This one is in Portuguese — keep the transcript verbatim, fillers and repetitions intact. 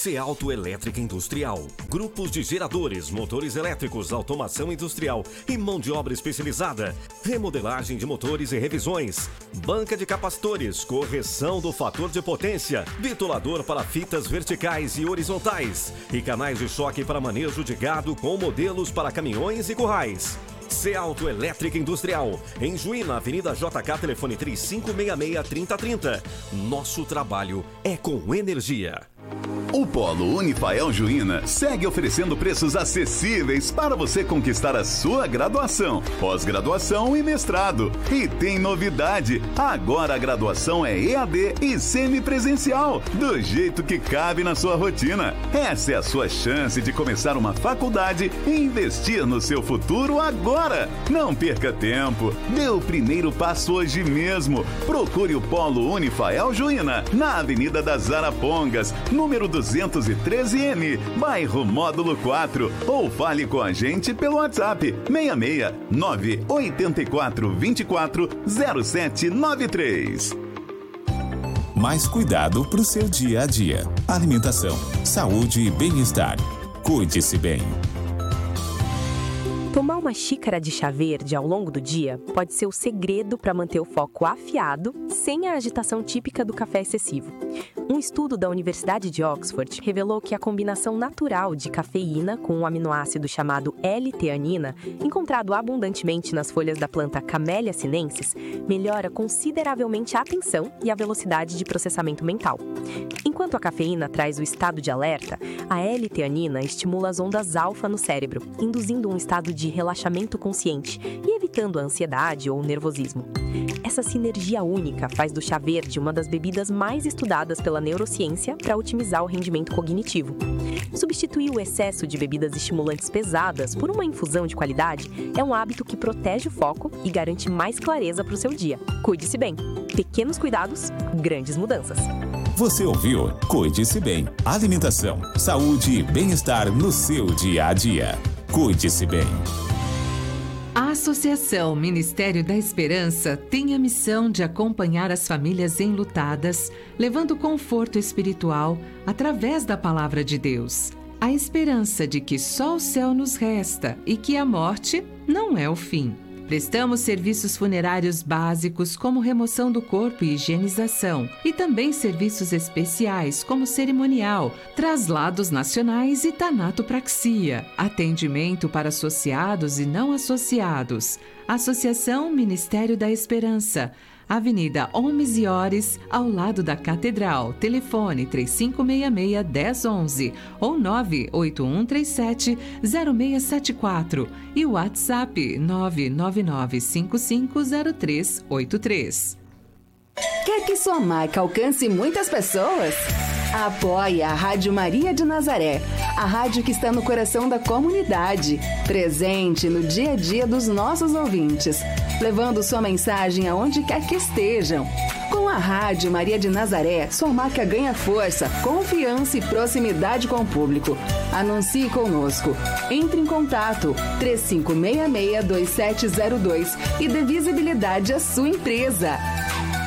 Cealto Elétrica Industrial. Grupos de geradores, motores elétricos, automação industrial e mão de obra especializada. Remodelagem de motores e revisões. Banca de capacitores, correção do fator de potência, bitolador para fitas verticais e horizontais e canais de choque para manejo de gado com modelos para caminhões e currais. Cealto Elétrica Industrial, em Juí, na Avenida J K, telefone três cinco seis seis, três zero três zero. Nosso trabalho é com energia. O Polo Unifael Juína segue oferecendo preços acessíveis para você conquistar a sua graduação, pós-graduação e mestrado. E tem novidade, agora a graduação é E A D e semipresencial, do jeito que cabe na sua rotina. Essa é a sua chance de começar uma faculdade e investir no seu futuro agora. Não perca tempo, dê o primeiro passo hoje mesmo. Procure o Polo Unifael Juína, na Avenida das Arapongas, número duzentos e treze N, bairro Módulo quatro, ou fale com a gente pelo WhatsApp seis seis nove oito quatro dois quatro zero sete nove três. Mais cuidado para o seu dia a dia. Alimentação, saúde e bem-estar. Cuide-se bem. Tomar uma xícara de chá verde ao longo do dia pode ser o segredo para manter o foco afiado sem a agitação típica do café excessivo. Um estudo da Universidade de Oxford revelou que a combinação natural de cafeína com um aminoácido chamado L-teanina, encontrado abundantemente nas folhas da planta Camellia sinensis, melhora consideravelmente a atenção e a velocidade de processamento mental. Enquanto a cafeína traz o estado de alerta, a L-teanina estimula as ondas alfa no cérebro, induzindo um estado de relaxamento consciente e evitando a ansiedade ou o nervosismo. Essa sinergia única faz do chá verde uma das bebidas mais estudadas pela neurociência para otimizar o rendimento cognitivo. Substituir o excesso de bebidas estimulantes pesadas por uma infusão de qualidade é um hábito que protege o foco e garante mais clareza para o seu dia. Cuide-se bem. Pequenos cuidados, grandes mudanças. Você ouviu? Cuide-se bem. Alimentação, saúde e bem-estar no seu dia a dia. Cuide-se bem. A Associação Ministério da Esperança tem a missão de acompanhar as famílias enlutadas, levando conforto espiritual através da Palavra de Deus. A esperança de que só o céu nos resta e que a morte não é o fim. Prestamos serviços funerários básicos como remoção do corpo e higienização, e também serviços especiais como cerimonial, traslados nacionais e tanatopraxia, atendimento para associados e não associados. Associação Ministério da Esperança, Avenida Homes e Ores, ao lado da Catedral. Telefone três cinco seis seis, um zero um um ou nove oito um três sete zero seis sete quatro e o WhatsApp nove nove nove cinco cinco zero três oito três. Quer que sua marca alcance muitas pessoas? Apoie a Rádio Maria de Nazaré, a rádio que está no coração da comunidade, presente no dia a dia dos nossos ouvintes, levando sua mensagem aonde quer que estejam. Com a Rádio Maria de Nazaré, sua marca ganha força, confiança e proximidade com o público. Anuncie conosco. Entre em contato três cinco seis seis, dois sete zero dois e dê visibilidade à sua empresa.